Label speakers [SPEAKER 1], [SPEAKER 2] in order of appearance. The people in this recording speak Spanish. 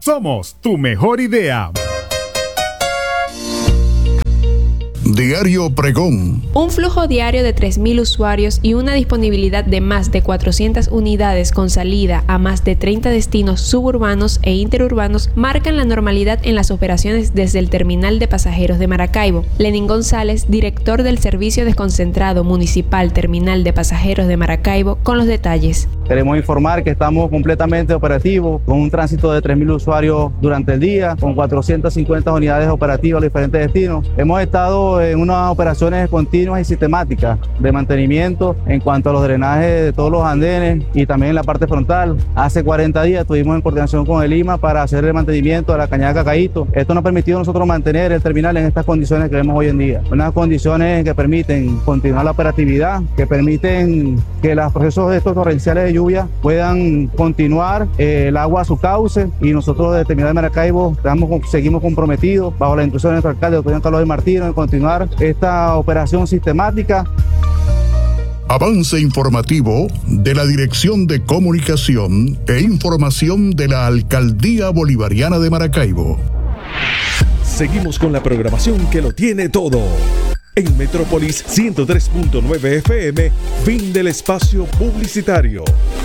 [SPEAKER 1] Somos tu mejor idea.
[SPEAKER 2] Diario Pregón.
[SPEAKER 3] Un flujo diario de 3.000 usuarios y una disponibilidad de más de 400 unidades con salida a más de 30 destinos suburbanos e interurbanos marcan la normalidad en las operaciones desde el terminal de pasajeros de Maracaibo. Lenín González, director del Servicio Desconcentrado Municipal Terminal de Pasajeros de Maracaibo, con los detalles.
[SPEAKER 4] Queremos informar que estamos completamente operativos, con un tránsito de 3.000 usuarios durante el día, con 450 unidades operativas a los diferentes destinos. Hemos estado en unas operaciones continuas y sistemáticas de mantenimiento en cuanto a los drenajes de todos los andenes y también en la parte frontal. Hace 40 días estuvimos en coordinación con el IMA para hacer el mantenimiento de la cañada Cacaíto. Esto nos ha permitido a nosotros mantener el terminal en estas condiciones que vemos hoy en día. Unas condiciones que permiten continuar la operatividad, que permiten que los procesos de estos torrenciales de lluvia puedan continuar el agua a su cauce, y nosotros desde Terminal de Maracaibo seguimos comprometidos bajo la instrucción de nuestro alcalde, doctor Carlos de Martino, en continuar esta operación sistemática.
[SPEAKER 2] Avance informativo de la Dirección de Comunicación e Información de la Alcaldía Bolivariana de Maracaibo.
[SPEAKER 5] Seguimos con la programación que lo tiene todo. En Metrópolis 103.9 FM, fin del espacio publicitario.